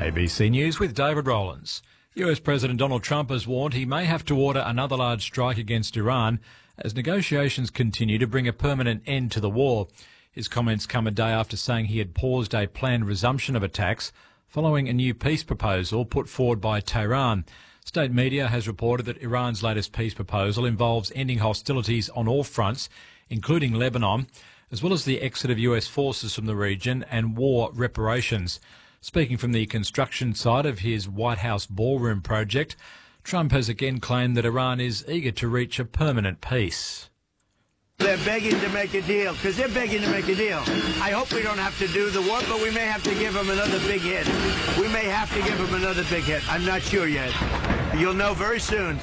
ABC News with David Rowlands. US President Donald Trump has warned he may have to order another large strike against Iran as negotiations continue to bring a permanent end to the war. His comments come a day after saying he had paused a planned resumption of attacks following a new peace proposal put forward by Tehran. State media has reported that Iran's latest peace proposal involves ending hostilities on all fronts, including Lebanon, as well as the exit of US forces from the region and war reparations. Speaking from the construction site of his White House ballroom project, Trump has again claimed that Iran is eager to reach a permanent peace. They're begging to make a deal, because they're begging to make a deal. I hope we don't have to do the war, but we may have to give them another big hit. We may have to give them another big hit. I'm not sure yet. You'll know very soon.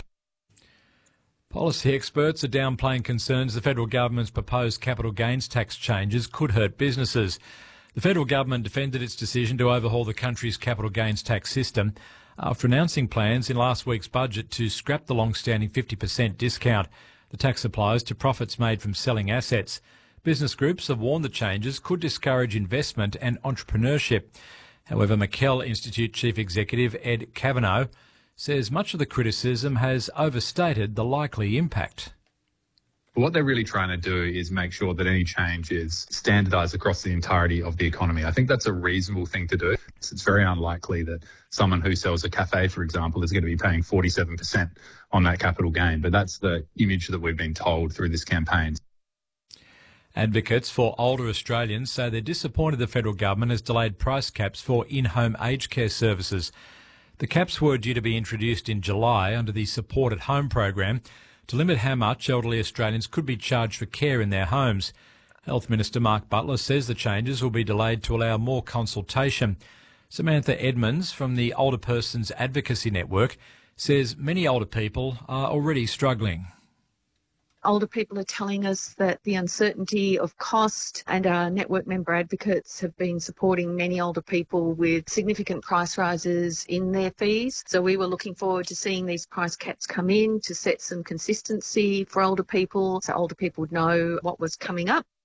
Policy experts are downplaying concerns the federal government's proposed capital gains tax changes could hurt businesses. The federal government defended its decision to overhaul the country's capital gains tax system after announcing plans in last week's budget to scrap the long-standing 50% discount the tax applies to profits made from selling assets. Business groups have warned the changes could discourage investment and entrepreneurship. However, McKell Institute Chief Executive Ed Kavanagh says much of the criticism has overstated the likely impact. What they're really trying to do is make sure that any change is standardised across the entirety of the economy. I think that's a reasonable thing to do. It's very unlikely that someone who sells a cafe, for example, is going to be paying 47% on that capital gain. But that's the image that we've been told through this campaign. Advocates for older Australians say they're disappointed the federal government has delayed price caps for in-home aged care services. The caps were due to be introduced in July under the Support at Home program to limit how much elderly Australians could be charged for care in their homes. Health Minister Mark Butler says the changes will be delayed to allow more consultation. Samantha Edmonds from the Older Persons Advocacy Network says many older people are already struggling. Older people are telling us that the uncertainty of cost, and our network member advocates have been supporting many older people with significant price rises in their fees. So we were looking forward to seeing these price caps come in to set some consistency for older people, so older people would know what was coming up.